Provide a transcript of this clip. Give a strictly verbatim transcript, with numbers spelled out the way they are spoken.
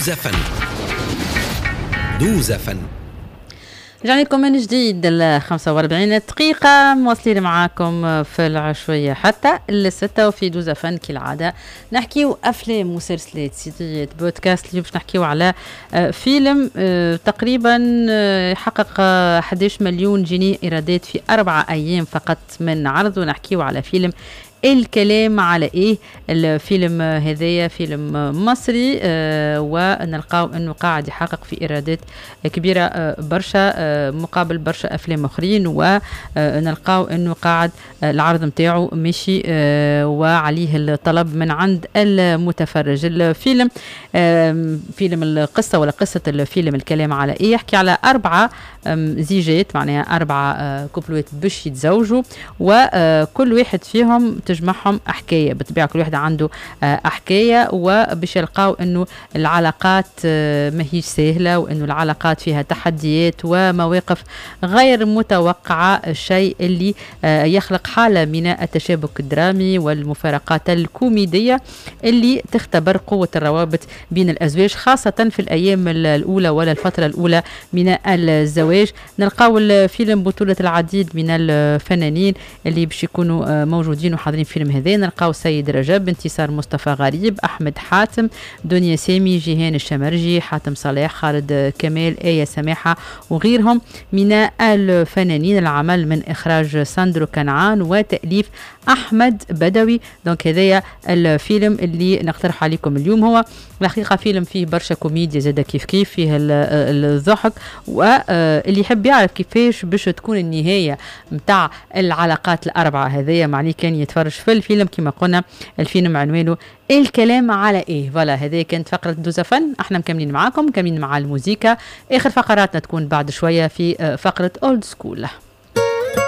دوزة فن. دوزة فن. رجعنا لكم من جديد الخمسة وأربعين دقيقة مواصلين معاكم في العشوية حتى الستة وفي دوزة فن كالعادة نحكيو أفلام ومسلسلات سيديات بودكاست. اليوم باش نحكيو على فيلم تقريبا حقق أحد عشر مليون جنيه إيرادات في أربعة أيام فقط من عرض. ونحكيو على فيلم الكلام على ايه. الفيلم هذايا فيلم مصري آه ونلقاو انه قاعد يحقق في ايرادات كبيره آه برشا آه مقابل برشا افلام اخرين، ونلقاو انه قاعد آه العرض نتاعو ماشي آه وعليه الطلب من عند المتفرج. الفيلم آه فيلم القصه ولا قصه الفيلم الكلام على ايه يحكي على اربعه زيجات، معناها اربعه آه كوبلوات باش يتزوجوا، وكل واحد فيهم تجمعهم حكايه. بالطبيعه كل واحد عنده آه حكايه، وباش يلقاو انه العلاقات آه ماهيش سهله، وانه العلاقات فيها تحديات ومواقف غير متوقعه، الشيء اللي آه يخلق حاله من التشابك الدرامي والمفارقات الكوميديه اللي تختبر قوه الروابط بين الازواج، خاصه في الايام الاولى ولا الفتره الاولى من الزواج. نلقاو الفيلم بطوله العديد من الفنانين اللي باش يكونوا آه موجودين وحاضرين فيلم هذا. نلقاو سيد رجب، انتصار مصطفى غريب، احمد حاتم، دنيا سامي، جيهان الشمرجي، حاتم صلاح، خالد كمال، آية سماحة وغيرهم من الفنانين. العمل من اخراج ساندرو كنعان وتأليف احمد بدوي. دونك هذايا الفيلم اللي نقترح عليكم اليوم. هو الحقيقه فيلم فيه برشا كوميديا زاده كيف كيف فيه الضحك، واللي يحب يعرف كيفاش باش تكون النهايه متاع العلاقات الاربعه هذايا معني كان يتفرج في الفيلم. كما قلنا الفيلم عنوانه الكلام على ايه. فوالا هذه كانت فقره دوزة فن، احنا مكملين معاكم مكملين مع الموسيقى. اخر فقراتنا تكون بعد شويه في فقره اولد سكول.